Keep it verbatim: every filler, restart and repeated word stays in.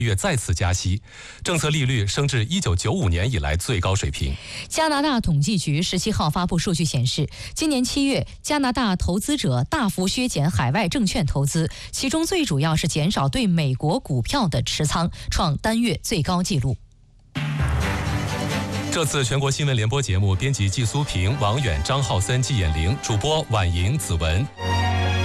月再次加息，政策利率升至一九九五年以来最高水平。 加拿大统计局十七号发布数据显示，今年七月，加拿大投资者大幅削减海外证券投资，其中最主要是减少对美国股票的持仓，创单月最高纪录。 这次全国新闻联播节目，编辑季苏平、王远、张浩森、季衍玲，主播婉莹、子文。